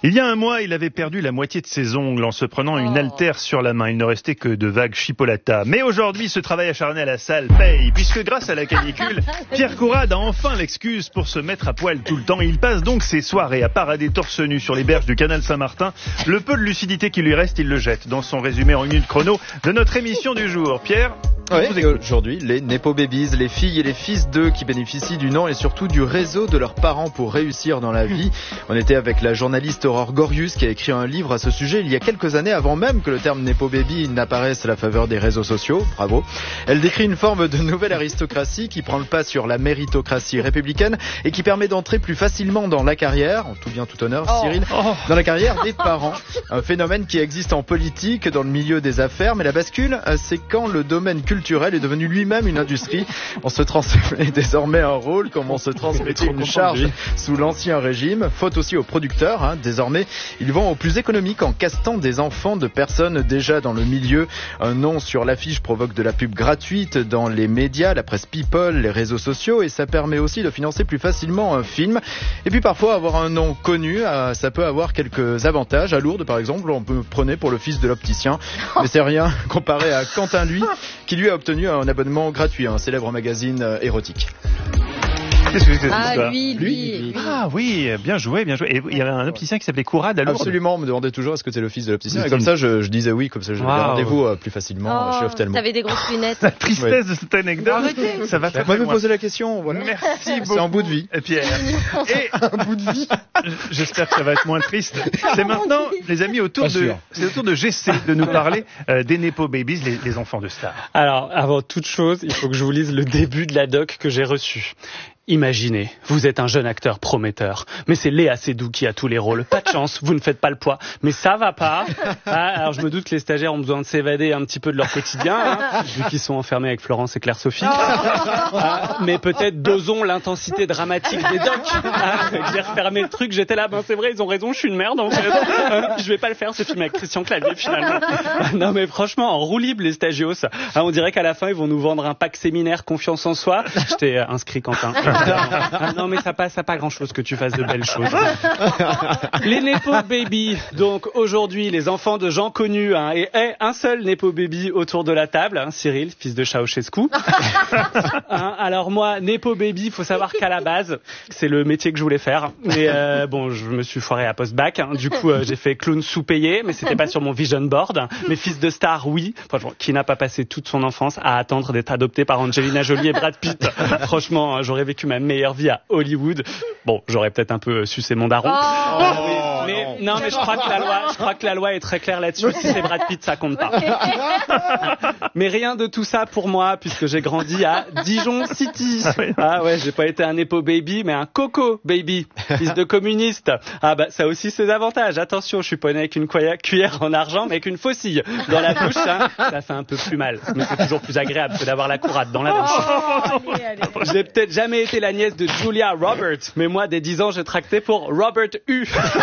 Il y a un mois, il avait perdu la moitié de ses ongles en se prenant une haltère sur la main. Il ne restait que de vagues chipolatas. Mais aujourd'hui, ce travail acharné à la salle paye, puisque grâce à la canicule, Pierre Courade a enfin l'excuse pour se mettre à poil tout le temps. Il passe donc ses soirées à parader torse nu sur les berges du canal Saint-Martin. Le peu de lucidité qui lui reste, il le jette dans son résumé en 1 minute chrono de notre émission du jour. Pierre ? Oui, aujourd'hui, les Nepo Babies, les filles et les fils d'eux qui bénéficient du nom et surtout du réseau de leurs parents pour réussir dans la vie. On était avec la journaliste Aurore Gorius qui a écrit un livre à ce sujet il y a quelques années avant même que le terme Nepo Baby n'apparaisse à la faveur des réseaux sociaux. Bravo. Elle décrit une forme de nouvelle aristocratie qui prend le pas sur la méritocratie républicaine et qui permet d'entrer plus facilement dans la carrière, en tout bien tout honneur, Cyril, dans la carrière des parents. Un phénomène qui existe en politique, dans le milieu des affaires, mais la bascule, c'est quand le domaine culturel est devenu lui-même une industrie. On se transmet désormais un rôle comme on se transmettait une charge sous l'ancien régime. Faute aussi aux producteurs. Désormais, ils vont au plus économique en castant des enfants de personnes déjà dans le milieu. Un nom sur l'affiche provoque de la pub gratuite dans les médias, la presse people, les réseaux sociaux et ça permet aussi de financer plus facilement un film. Et puis parfois, avoir un nom connu, ça peut avoir quelques avantages. À Lourdes, par exemple, on me prenait pour le fils de l'opticien. Mais c'est rien comparé à Quentin, lui, qui lui a obtenu un abonnement gratuit à un célèbre magazine érotique. Qu'est-ce que c'est que ça ? Lui. Ah oui, bien joué, bien joué. Et il y avait un opticien qui s'appelait Courade à Lourdes. Absolument, on me demandait toujours est-ce que c'est le fils de l'opticien. Et comme ça, je disais oui, comme ça j'avais rendez-vous plus facilement chez Ophtalmo. T'avais des grosses lunettes. La tristesse de cette anecdote. Arrêtez. Ça va très Moi, loin. me poser la question, voilà. Merci beaucoup. C'est un bout de vie. Et Pierre. Et un bout de vie. J'espère que ça va être moins triste. C'est maintenant, les amis, c'est au tour de GC de nous parler des Nepo Babies, les enfants de stars. Alors, avant toute chose, il faut que je vous lise le début de la doc que j'ai reçue. Imaginez, vous êtes un jeune acteur prometteur, mais c'est Léa Seydoux qui a tous les rôles. Pas de chance, vous ne faites pas le poids, mais ça va pas. Alors je me doute que les stagiaires ont besoin de s'évader un petit peu de leur quotidien, vu qu'ils sont enfermés avec Florence et Claire-Sophie. Mais peut-être dosons l'intensité dramatique des docs. J'ai refermé le truc, j'étais là, c'est vrai, ils ont raison, je suis une merde en fait. Je vais pas le faire ce film avec Christian Clavier finalement. Non mais franchement, en roue libre les stagios. On dirait qu'à la fin ils vont nous vendre un pack séminaire confiance en soi. Je t'ai inscrit Quentin. Non mais ça passe à pas grand chose que tu fasses de belles choses. Les Nepo Baby. Donc aujourd'hui les enfants de gens connus et un seul Nepo Baby autour de la table, Cyril, fils de Ceausescu. Alors moi Nepo Baby, faut savoir qu'à la base c'est le métier que je voulais faire. Mais je me suis foiré à post-bac. Du coup j'ai fait clown sous-payé, mais c'était pas sur mon vision board. Mes fils de star, oui. Franchement, qui n'a pas passé toute son enfance à attendre d'être adopté par Angelina Jolie et Brad Pitt. Franchement, j'aurais vécu ma meilleure vie à Hollywood. Bon, j'aurais peut-être un peu sucé mon daron. Mais je crois que la loi est très claire là-dessus. Si c'est Brad Pitt, ça compte pas. Mais rien de tout ça pour moi, puisque j'ai grandi à Dijon City. Ah ouais, j'ai pas été un Nepo Baby, mais un Coco Baby, fils de communiste. Ça a aussi ses avantages. Attention, je suis pas né avec une cuillère en argent, mais avec une faucille dans la bouche. Ça fait un peu plus mal, mais c'est toujours plus agréable que d'avoir la courade dans la bouche. Allez. J'ai peut-être jamais été la nièce de Julia Roberts, mais moi, dès 10 ans, j'ai tracté pour Robert U.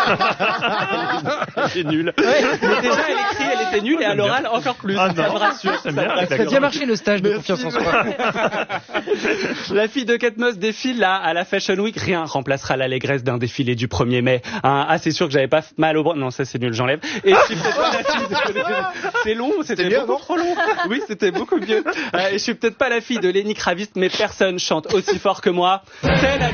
C'est nul. Mais déjà, elle était nulle et à l'oral, encore plus. Ça me rassure. Ça a bien marché le stage de confiance en soi. La fille de Kate Moss défile là, à la Fashion Week. Rien remplacera l'allégresse d'un défilé du 1er mai. C'est sûr que j'avais pas mal au bras. Non, ça c'est nul, j'enlève. Et je suis peut-être pas la fille c'est long, c'était beaucoup trop long. Oui, c'était beaucoup mieux. Et je suis peut-être pas la fille de Lenny Kravitz, mais personne chante aussi fort que moi. C'est la